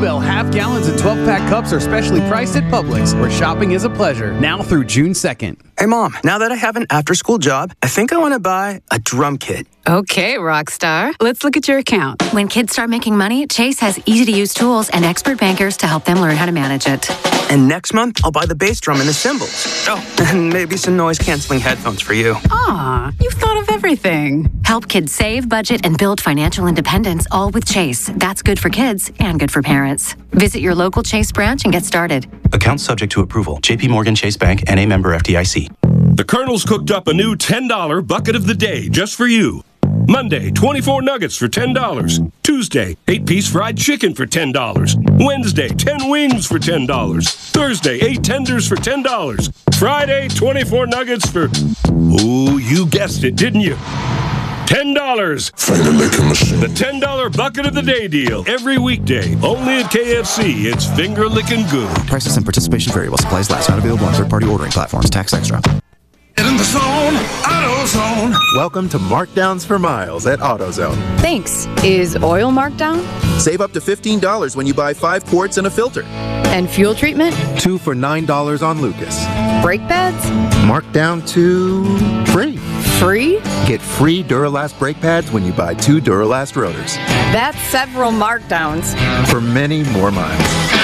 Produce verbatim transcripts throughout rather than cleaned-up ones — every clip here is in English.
Bluebell half gallons and twelve pack cups are specially priced at Publix, where shopping is a pleasure. Now through June second. Hey, Mom, now that I have an after-school job, I think I want to buy a drum kit. Okay, Rockstar. Let's look at your account. When kids start making money, Chase has easy-to-use tools and expert bankers to help them learn how to manage it. And next month, I'll buy the bass drum and the cymbals. Oh, and maybe some noise-canceling headphones for you. Aw, you've thought of everything. Help kids save, budget, and build financial independence, all with Chase. That's good for kids and good for parents. Visit your local Chase branch and get started. Account subject to approval. J P Morgan Chase Bank, N A member F D I C. The Colonel's cooked up a new ten dollar bucket of the day just for you. Monday, twenty-four nuggets for ten dollars. Tuesday, eight-piece fried chicken for ten dollars. Wednesday, ten wings for ten dollars. Thursday, eight tenders for ten dollars. Friday, twenty-four nuggets for... Ooh, you guessed it, didn't you? ten dollars. The ten dollar bucket of the day deal. Every weekday. Only at K F C. It's finger licking good. Prices and participation vary while supplies last. Not available on third-party ordering platforms. Tax extra. Get in the zone. AutoZone. Welcome to Markdowns for Miles at AutoZone. Thanks. Is oil marked down? Save up to fifteen dollars when you buy five quarts and a filter. And fuel treatment? Two for nine dollars on Lucas. Brake pads? Marked down to free. Free? Get free Duralast brake pads when you buy two Duralast rotors. That's several markdowns. For many more miles.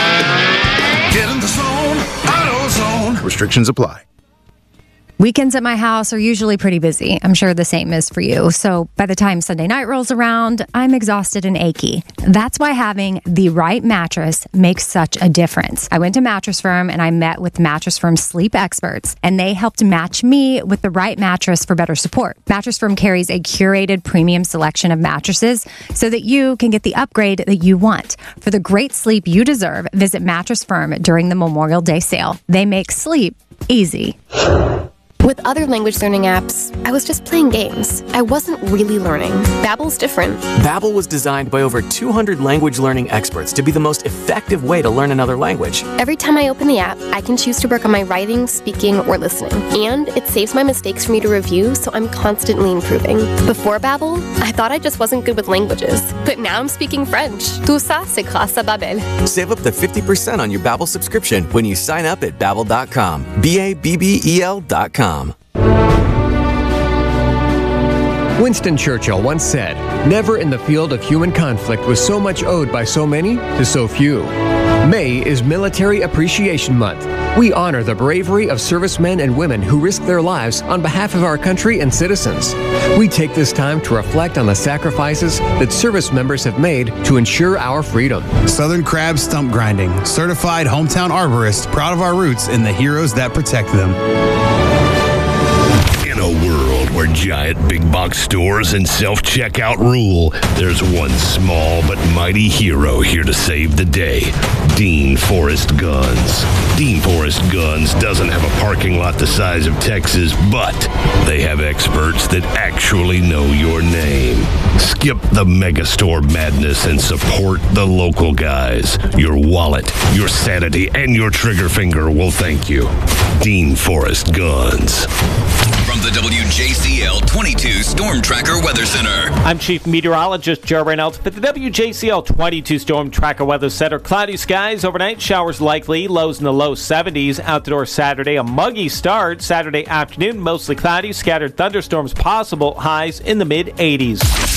Get in the zone. AutoZone. Restrictions apply. Weekends at my house are usually pretty busy. I'm sure the same is for you. So by the time Sunday night rolls around, I'm exhausted and achy. That's why having the right mattress makes such a difference. I went to Mattress Firm and I met with Mattress Firm's sleep experts, and they helped match me with the right mattress for better support. Mattress Firm carries a curated premium selection of mattresses so that you can get the upgrade that you want. For the great sleep you deserve, visit Mattress Firm during the Memorial Day sale. They make sleep easy. With other language learning apps, I was just playing games. I wasn't really learning. Babbel's different. Babbel was designed by over two hundred language learning experts to be the most effective way to learn another language. Every time I open the app, I can choose to work on my writing, speaking, or listening. And it saves my mistakes for me to review, so I'm constantly improving. Before Babbel, I thought I just wasn't good with languages. But now I'm speaking French. Tout ça, c'est grâce à Babbel. Save up to fifty percent on your Babbel subscription when you sign up at babbel dot com. B A B B E L dot com. Winston Churchill once said, "Never in the field of human conflict was so much owed by so many to so few." May is Military Appreciation Month. We honor the bravery of servicemen and women who risk their lives on behalf of our country and citizens. We take this time to reflect on the sacrifices that service members have made to ensure our freedom. Southern Crab Stump Grinding, certified hometown arborist, proud of our roots and the heroes that protect them. In a world where giant big box stores and self-checkout rule, there's one small but mighty hero here to save the day. Dean Forrest Guns. Dean Forrest Guns doesn't have a parking lot the size of Texas, but they have experts that actually know your name. Skip the megastore madness and support the local guys. Your wallet, your sanity, and your trigger finger will thank you. Dean Forrest Guns. From the W J C L twenty-two Storm Tracker Weather Center. I'm Chief Meteorologist Joe Reynolds with the W J C L twenty-two Storm Tracker Weather Center. Cloudy skies overnight, showers likely, lows in the low seventies. Out the door Saturday, a muggy start. Saturday afternoon, mostly cloudy, scattered thunderstorms possible, highs in the mid eighties.